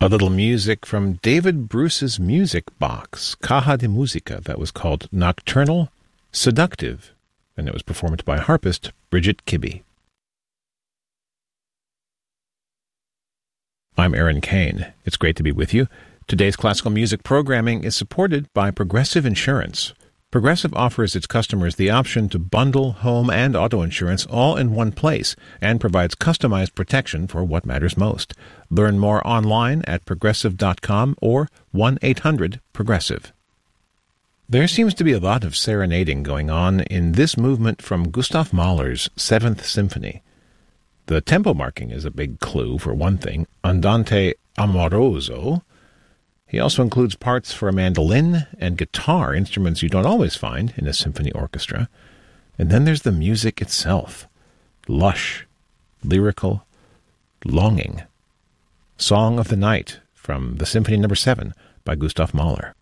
A little music from David Bruce's music box, Caja de Musica, that was called Nocturnal Seductive, and it was performed by harpist Bridget Kibbe. I'm Aaron Kane. It's great to be with you. Today's classical music programming is supported by Progressive Insurance. Progressive offers its customers the option to bundle home and auto insurance all in one place and provides customized protection for what matters most. Learn more online at progressive.com or 1-800-PROGRESSIVE. There seems to be a lot of serenading going on in this movement from Gustav Mahler's Seventh Symphony. The tempo marking is a big clue, for one thing, andante amoroso. He also includes parts for a mandolin and guitar, instruments you don't always find in a symphony orchestra. And then there's the music itself. Lush, lyrical, longing. Song of the Night from the Symphony No. 7 by Gustav Mahler.